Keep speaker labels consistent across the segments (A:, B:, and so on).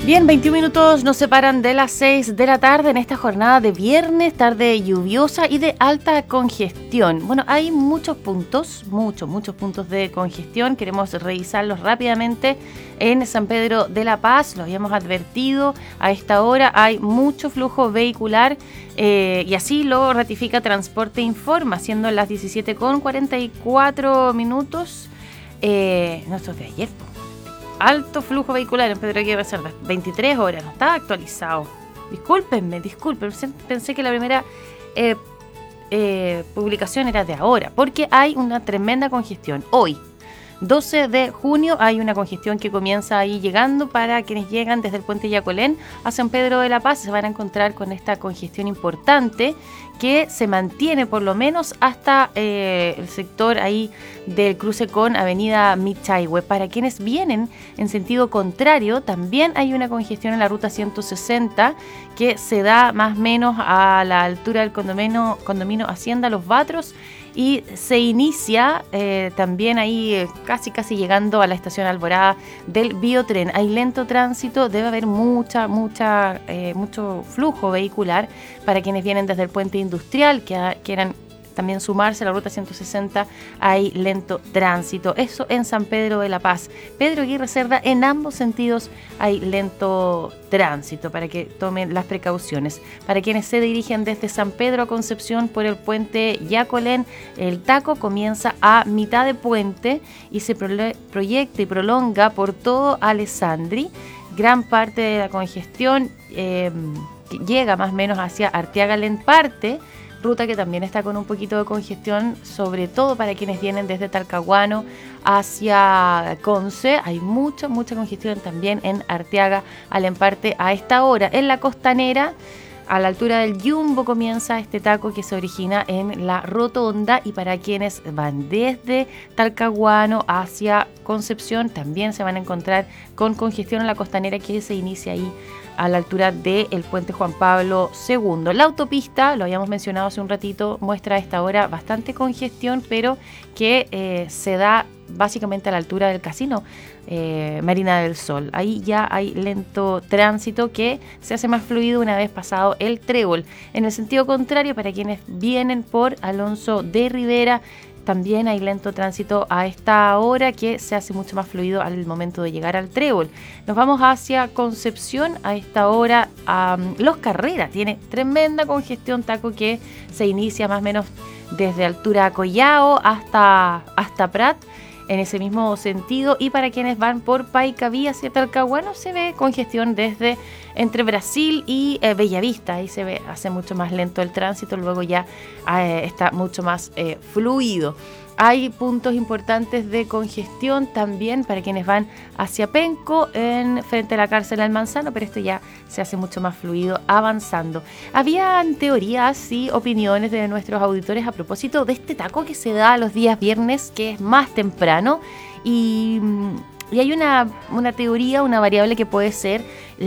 A: Bien, 21 minutos nos separan de las 6 de la tarde en esta jornada de viernes, tarde lluviosa y de alta congestión. Bueno, hay muchos puntos de congestión. Queremos revisarlos rápidamente en San Pedro de la Paz. Lo habíamos advertido, a esta hora hay mucho flujo vehicular y así lo ratifica Transporte Informa, siendo las 17:44 minutos. No, esto es de ayer, alto flujo vehicular en Pedro Aguirre Cerda, 23 horas, no estaba actualizado. Discúlpenme, pensé que la primera publicación era de ahora, porque hay una tremenda congestión. Hoy, 12 de junio, hay una congestión que comienza ahí llegando. Para quienes llegan desde el puente Yacolén a San Pedro de la Paz, se van a encontrar con esta congestión importante que se mantiene por lo menos hasta el sector ahí del cruce con Avenida Michaihue. Para quienes vienen en sentido contrario, también hay una congestión en la ruta 160 que se da más o menos a la altura del condominio Hacienda Los Batros y se inicia también ahí casi llegando a la estación Alborada del Biotren. Hay lento tránsito, debe haber mucho flujo vehicular para quienes vienen desde el puente industrial, que quieran también sumarse a la ruta 160, hay lento tránsito. Eso en San Pedro de la Paz. Pedro Aguirre Cerda, en ambos sentidos hay lento tránsito para que tomen las precauciones. Para quienes se dirigen desde San Pedro a Concepción por el puente Yacolén, el taco comienza a mitad de puente y se proyecta y prolonga por todo Alessandri. Gran parte de la congestión llega más o menos hacia Arteaga Lemparte, ruta que también está con un poquito de congestión, sobre todo para quienes vienen desde Talcahuano hacia Conce. Hay mucha congestión también en Arteaga Lemparte a esta hora. En la costanera, a la altura del Yumbo, comienza este taco que se origina en la rotonda, y para quienes van desde Talcahuano hacia Concepción también se van a encontrar con congestión en la costanera que se inicia ahí a la altura del puente Juan Pablo II. La autopista, lo habíamos mencionado hace un ratito, muestra a esta hora bastante congestión, pero que se da básicamente a la altura del casino Marina del Sol. Ahí ya hay lento tránsito que se hace más fluido una vez pasado el Trébol. En el sentido contrario, para quienes vienen por Alonso de Rivera, también hay lento tránsito a esta hora que se hace mucho más fluido al momento de llegar al Trébol. Nos vamos hacia Concepción a esta hora. Los Carreras tiene tremenda congestión, taco que se inicia más o menos desde altura Collao hasta Prat, en ese mismo sentido. Y para quienes van por Paicavía hacia Talcahuano, se ve congestión desde entre Brasil y Bellavista. Ahí se ve, hace mucho más lento el tránsito, luego ya está mucho más fluido. Hay puntos importantes de congestión también para quienes van hacia Penco, frente a la cárcel del Manzano, pero esto ya se hace mucho más fluido avanzando. Habían teorías y opiniones de nuestros auditores a propósito de este taco que se da los días viernes, que es más temprano, y hay una teoría, una variable que puede ser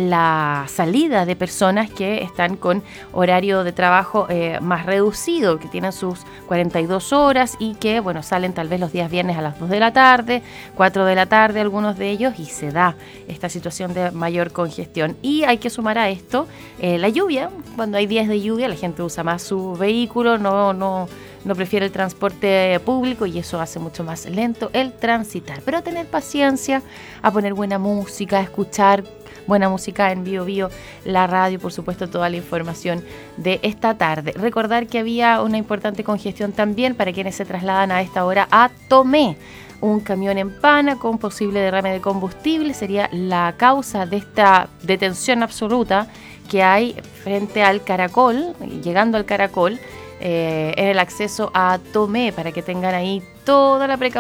A: la salida de personas que están con horario de trabajo más reducido, que tienen sus 42 horas y que, bueno, salen tal vez los días viernes a las 2 de la tarde, 4 de la tarde, algunos de ellos, y se da esta situación de mayor congestión. Y hay que sumar a esto la lluvia. Cuando hay días de lluvia, la gente usa más su vehículo, no prefiere el transporte público, y eso hace mucho más lento el transitar. Pero a tener paciencia, a poner buena música, a escuchar buena música en Bio Bio, la radio, por supuesto, toda la información de esta tarde. Recordar que había una importante congestión también para quienes se trasladan a esta hora a Tomé. Un camión en pana con posible derrame de combustible sería la causa de esta detención absoluta que hay frente al Caracol, llegando al Caracol, en el acceso a Tomé, para que tengan ahí toda la precaución